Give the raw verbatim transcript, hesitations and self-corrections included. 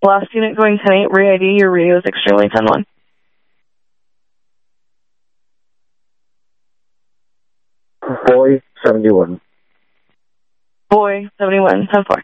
Last unit going ten eight, re-I D, your radio is extremely ten one. Boy, seventy-one. Boy, seventy-one, ten four.